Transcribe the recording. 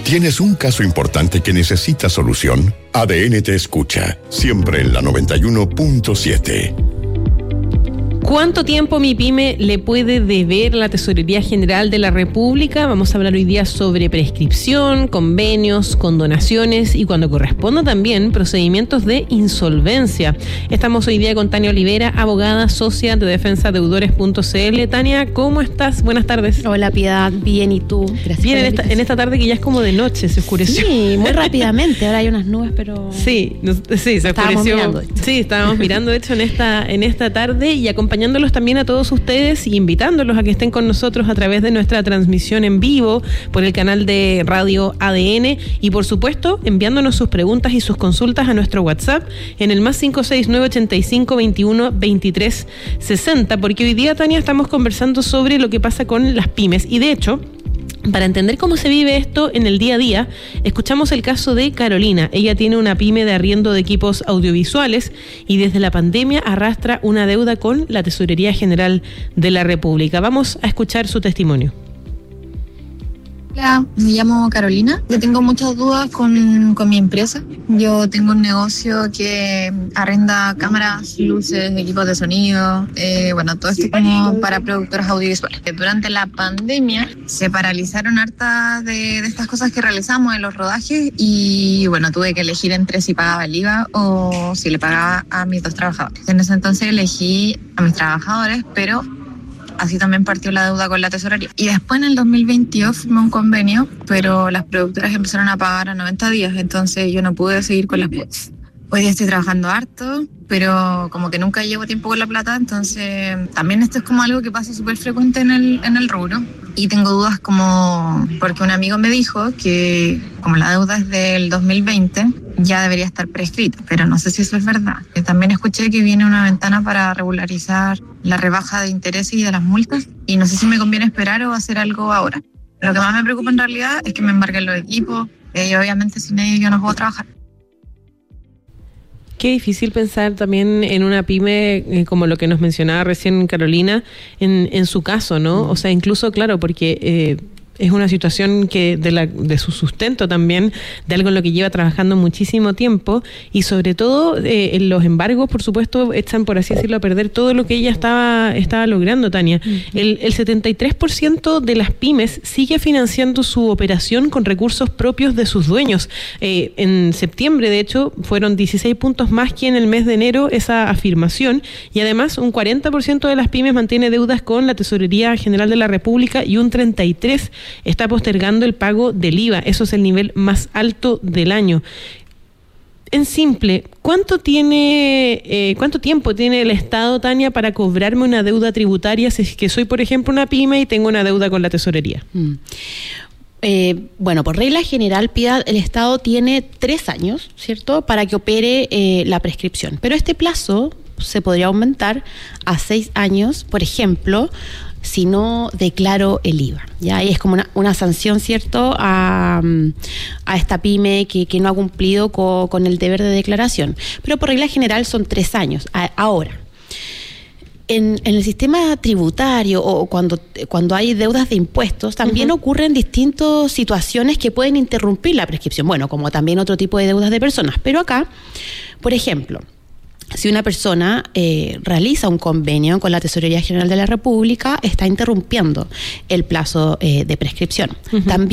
¿Tienes un caso importante que necesita solución? ADN te escucha, siempre en la 91.7. ¿Cuánto tiempo mi pyme le puede deber la Tesorería General de la República? Vamos a hablar hoy día sobre prescripción, convenios, condonaciones y, cuando corresponda, también procedimientos de insolvencia. Estamos hoy día con Tania Olivera, abogada socia de defensadeudores.cl. Tania, ¿cómo estás? Buenas tardes. Hola, Piedad. Bien, ¿y tú? Gracias. Bien, en esta tarde que ya es como de noche, se oscureció. Sí, muy rápidamente. Ahora hay unas nubes, pero... Sí, se oscureció. Sí, estábamos mirando, de hecho, en esta tarde, y acompañándolos también a todos ustedes y invitándolos a que estén con nosotros a través de nuestra transmisión en vivo por el canal de Radio ADN y, por supuesto, enviándonos sus preguntas y sus consultas a nuestro WhatsApp en el +569 85 21 23 60, porque hoy día, Tania, estamos conversando sobre lo que pasa con las pymes y, de hecho, para entender cómo se vive esto en el día a día, escuchamos el caso de Carolina. Ella tiene una pyme de arriendo de equipos audiovisuales y desde la pandemia arrastra una deuda con la Tesorería General de la República. Vamos a escuchar su testimonio. Hola, me llamo Carolina. Yo tengo muchas dudas con mi empresa. Yo tengo un negocio que arrenda cámaras, luces, equipos de sonido, todo esto como para productoras audiovisuales. Durante la pandemia se paralizaron hartas de estas cosas que realizamos en los rodajes y tuve que elegir entre si pagaba el IVA o si le pagaba a mis 2 trabajadores. En ese entonces elegí a mis trabajadores, pero así también partió la deuda con la tesorería. Y después, en el 2022, firmé un convenio, pero las productoras empezaron a pagar a 90 días, entonces yo no pude seguir con las cuotas. Hoy día estoy trabajando harto, pero como que nunca llevo tiempo con la plata, entonces también esto es como algo que pasa súper frecuente en el rubro. Y tengo dudas porque un amigo me dijo que como la deuda es del 2020, ya debería estar prescrita, pero no sé si eso es verdad. También escuché que viene una ventana para regularizar la rebaja de intereses y de las multas, y no sé si me conviene esperar o hacer algo ahora. Lo que más me preocupa en realidad es que me embarguen los equipos, y obviamente sin ellos yo no puedo trabajar. Qué difícil pensar también en una pyme como lo que nos mencionaba recién Carolina, en su caso, ¿no? O sea, incluso, claro, porque es una situación que de su sustento también, de algo en lo que lleva trabajando muchísimo tiempo, y sobre todo en los embargos, por supuesto, echan, por así decirlo, a perder todo lo que ella estaba logrando, Tania. El 73% de las pymes sigue financiando su operación con recursos propios de sus dueños. En septiembre, de hecho, fueron 16 puntos más que en el mes de enero esa afirmación, y además un 40% de las pymes mantiene deudas con la Tesorería General de la República y un 33% está postergando el pago del IVA. Eso es el nivel más alto del año. En simple, ¿cuánto tiempo tiene el Estado, Tania, para cobrarme una deuda tributaria si es que soy, por ejemplo, una pyme y tengo una deuda con la tesorería? Por regla general, Piedad, el Estado tiene 3 años, ¿cierto?, para que opere la prescripción. Pero este plazo se podría aumentar a 6 años, por ejemplo, si no declaro el IVA. ¿Ya? Y es como una sanción, ¿cierto?, a esta pyme que no ha cumplido con el deber de declaración. Pero por regla general son 3 años. Ahora, en el sistema tributario o cuando hay deudas de impuestos, también ocurren distintas situaciones que pueden interrumpir la prescripción. Bueno, como también otro tipo de deudas de personas. Pero acá, por ejemplo, si una persona realiza un convenio con la Tesorería General de la República, está interrumpiendo el plazo de prescripción. También